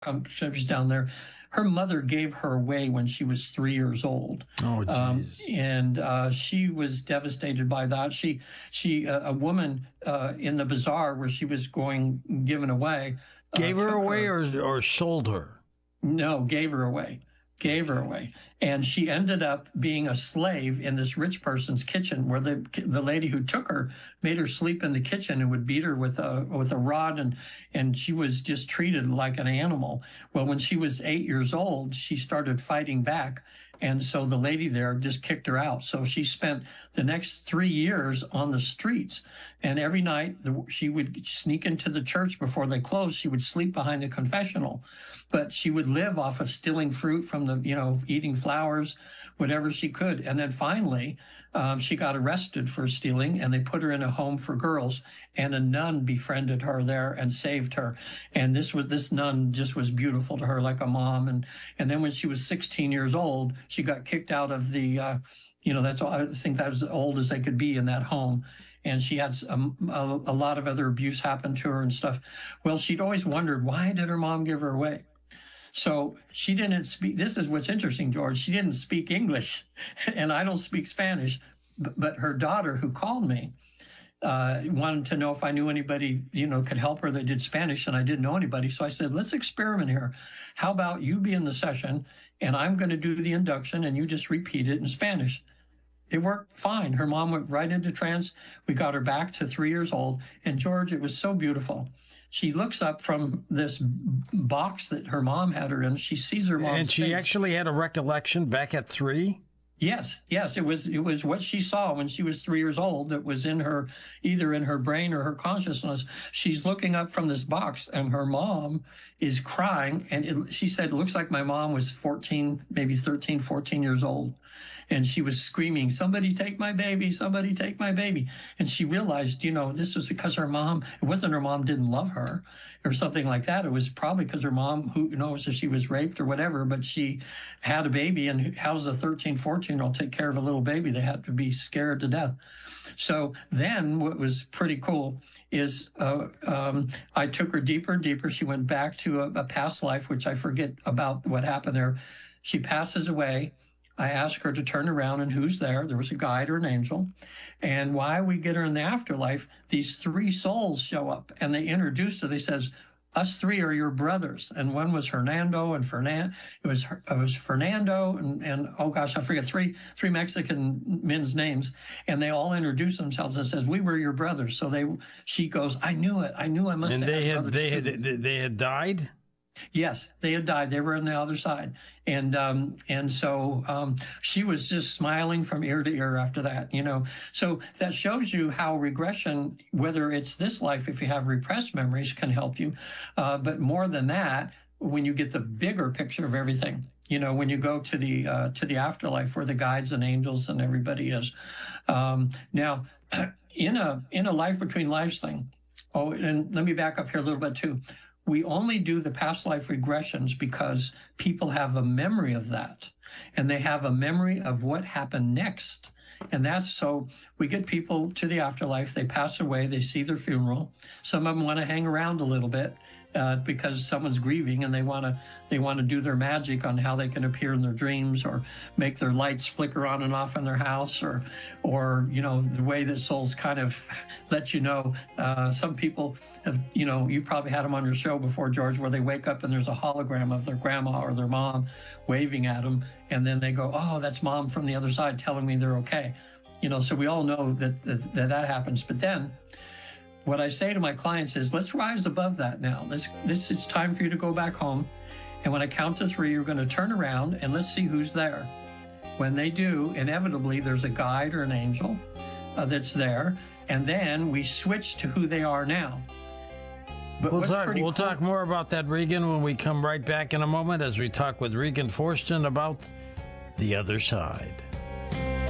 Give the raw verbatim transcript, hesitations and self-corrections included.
um, she's down there. Her mother gave her away when she was three years old. Oh, um, and uh, she was devastated by that. She, she, uh, a woman uh, in the bazaar where she was going given away, uh, gave her took away or or sold her? No, gave her away. Gave her away. And she ended up being a slave in this rich person's kitchen, where the the lady who took her made her sleep in the kitchen and would beat her with a with a rod, and and she was just treated like an animal. Well, when she was eight years old, she started fighting back. And so the lady there just kicked her out. So she spent the next three years on the streets. And every night the, she would sneak into the church before they closed. She would sleep behind the confessional, but she would live off of stealing fruit from the, you know, eating flowers, whatever she could. And then finally, um, she got arrested for stealing, and they put her in a home for girls, and a nun befriended her there and saved her. And this was, this nun just was beautiful to her, like a mom. And, and then when she was sixteen years old, she got kicked out of the, uh, you know, that's all, I think that was as old as they could be in that home. And she had um, a, a lot of other abuse happen to her and stuff. Well, she'd always wondered, why did her mom give her away? So she didn't speak. This is what's interesting, George. She didn't speak English, and I don't speak Spanish. But, but her daughter, who called me, uh, wanted to know if I knew anybody, you know, could help her that did Spanish, and I didn't know anybody. So I said, let's experiment here. How about you be in the session, and I'm going to do the induction, and you just repeat it in Spanish. It worked fine. Her mom went right into trance. We got her back to three years old. And George, it was so beautiful. She looks up from this box that her mom had her in. She sees her mom's And she face. actually had a recollection back at three? Yes, yes. It was it was what she saw when she was three years old that was in her, either in her brain or her consciousness. She's looking up from this box, and her mom is crying. And it, she said, it looks like my mom was fourteen, maybe thirteen, fourteen years old. And she was screaming, somebody take my baby, somebody take my baby. And she realized, you know, this was because her mom, it wasn't her mom didn't love her or something like that. It was probably because her mom, who knows if she was raped or whatever, but she had a baby. And how does a thirteen, fourteen year old take care of a little baby? They had to be scared to death. So then what was pretty cool is uh, um, I took her deeper and deeper. She went back to a, a past life, which I forget about what happened there. She passes away. I asked her to turn around, and who's there? There was a guide or an angel. And why we get her in the afterlife, these three souls show up, and they introduced her. They says, us three are your brothers. And one was Hernando and Fernando. It was, it was Fernando and, and, oh gosh, I forget, three, three Mexican men's names. And they all introduced themselves and says, we were your brothers. So they, she goes, I knew it. I knew I must and have they had had, they brothers had, too." they, they had died? Yes, they had died. They were on the other side. And um, and so um, she was just smiling from ear to ear after that, you know. So that shows you how regression, whether it's this life, if you have repressed memories, can help you. Uh, but more than that, when you get the bigger picture of everything, you know, when you go to the uh, to the afterlife where the guides and angels and everybody is. Um, now, in a in a life between lives thing, oh, and let me back up here a little bit too. We only do the past life regressions because people have a memory of that, and they have a memory of what happened next. And that's so we get people to the afterlife, they pass away, they see their funeral. Some of them want to hang around a little bit uh, because someone's grieving, and they want to they want to do their magic on how they can appear in their dreams, or make their lights flicker on and off in their house, or or you know, the way that souls kind of let you know. Uh, some people have, you know, you probably had them on your show before, George, where they wake up and there's a hologram of their grandma or their mom waving at them, and then they go, oh, that's mom from the other side telling me they're okay. You know, so we all know that that, that, that happens. But then what I say to my clients is, let's rise above that now. Let's, this, it's time for you to go back home. And when I count to three, you're going to turn around and let's see who's there. When they do, inevitably, there's a guide or an angel uh, that's there. And then we switch to who they are now. But We'll, talk, we'll cool, talk more about that, Regan, when we come right back in a moment as we talk with Regan Forston about the other side.